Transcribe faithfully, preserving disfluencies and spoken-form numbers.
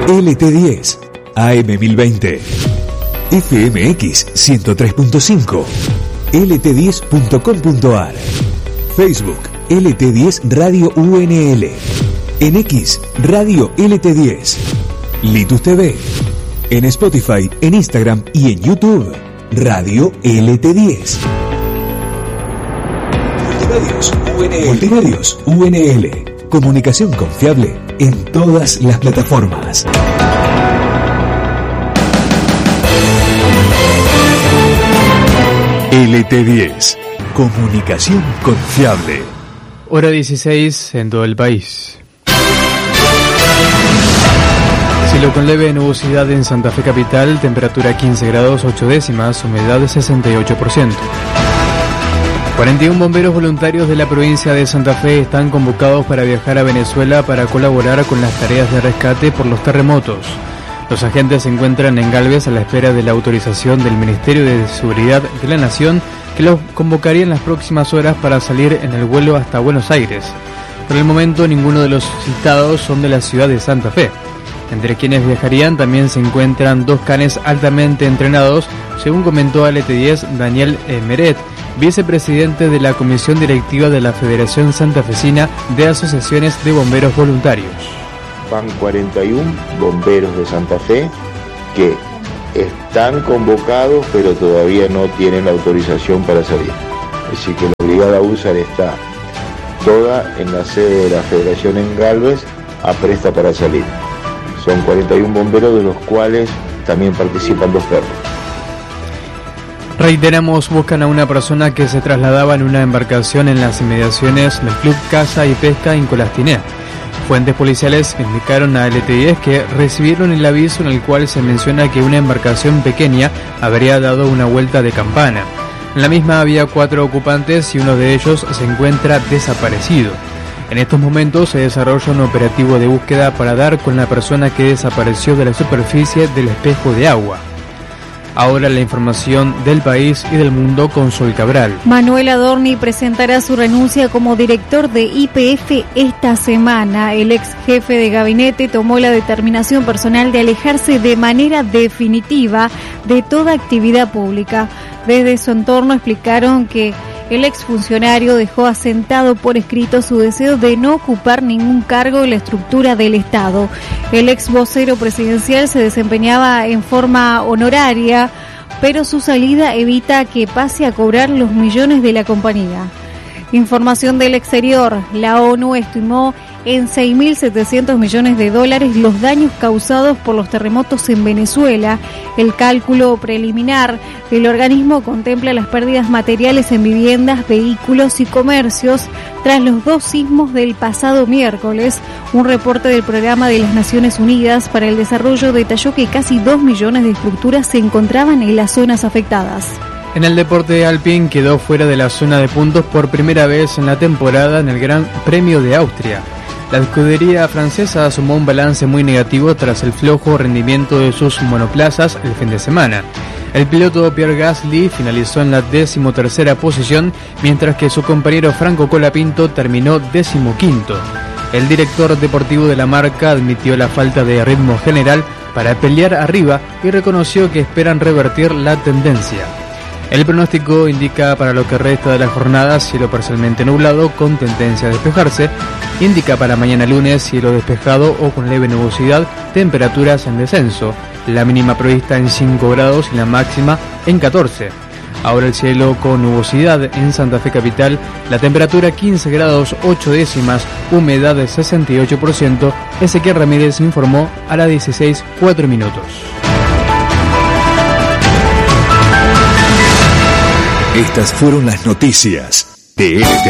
L T diez, A M mil veinte, F M X ciento tres punto cinco, L T diez punto com punto a r, Facebook L T diez Radio U N L, en X Radio L T diez, Litus T V, en Spotify, en Instagram y en YouTube Radio L T diez. Multimedios U N L. Multimedios U N L. Comunicación confiable en todas las plataformas. L T diez. Comunicación confiable. Hora dieciséis en todo el país. Cielo con leve nubosidad en Santa Fe capital, temperatura quince grados ocho décimas, humedad sesenta y ocho por ciento. cuarenta y uno bomberos voluntarios de la provincia de Santa Fe están convocados para viajar a Venezuela para colaborar con las tareas de rescate por los terremotos. Los agentes se encuentran en Galvez a la espera de la autorización del Ministerio de Seguridad de la Nación, que los convocaría en las próximas horas para salir en el vuelo hasta Buenos Aires. Por el momento, ninguno de los citados son de la ciudad de Santa Fe. Entre quienes viajarían también se encuentran dos canes altamente entrenados, según comentó a L T diez Daniel Meret, vicepresidente de la Comisión Directiva de la Federación Santafesina de Asociaciones de Bomberos Voluntarios. Van cuarenta y uno bomberos de Santa Fe que están convocados pero todavía no tienen la autorización para salir. Así que la Brigada Húsar está toda en la sede de la Federación en Galvez a presta para salir. Son cuarenta y uno bomberos, de los cuales también participan dos perros. Reiteramos, buscan a una persona que se trasladaba en una embarcación en las inmediaciones del Club Caza y Pesca Incolastiné. Fuentes policiales indicaron a L T diez que recibieron el aviso en el cual se menciona que una embarcación pequeña habría dado una vuelta de campana. En la misma había cuatro ocupantes y uno de ellos se encuentra desaparecido. En estos momentos se desarrolla un operativo de búsqueda para dar con la persona que desapareció de la superficie del espejo de agua. Ahora la información del país y del mundo con Sol Cabral. Manuel Adorni presentará su renuncia como director de Y P F esta semana. El ex jefe de gabinete tomó la determinación personal de alejarse de manera definitiva de toda actividad pública. Desde su entorno explicaron que el exfuncionario dejó asentado por escrito su deseo de no ocupar ningún cargo en la estructura del Estado. El ex vocero presidencial se desempeñaba en forma honoraria, pero su salida evita que pase a cobrar los millones de la compañía. Información del exterior. La ONU estimó en seis mil setecientos millones de dólares los daños causados por los terremotos en Venezuela. El cálculo preliminar del organismo contempla las pérdidas materiales en viviendas, vehículos y comercios tras los dos sismos del pasado miércoles. Un reporte del Programa de las Naciones Unidas para el Desarrollo detalló que casi dos millones de estructuras se encontraban en las zonas afectadas. En el deporte alpín quedó fuera de la zona de puntos por primera vez en la temporada en el Gran Premio de Austria. La escudería francesa sumó un balance muy negativo tras el flojo rendimiento de sus monoplazas el fin de semana. El piloto Pierre Gasly finalizó en la decimotercera posición, mientras que su compañero Franco Colapinto terminó decimoquinto. El director deportivo de la marca admitió la falta de ritmo general para pelear arriba y reconoció que esperan revertir la tendencia. El pronóstico indica para lo que resta de la jornada cielo parcialmente nublado con tendencia a despejarse. Indica para mañana lunes cielo despejado o con leve nubosidad, temperaturas en descenso. La mínima prevista en cinco grados y la máxima en catorce. Ahora el cielo con nubosidad en Santa Fe capital, la temperatura quince grados ocho décimas, humedad de sesenta y ocho por ciento. Ezequiel Ramírez informó a las dieciséis cuatro minutos. Estas fueron las noticias de L T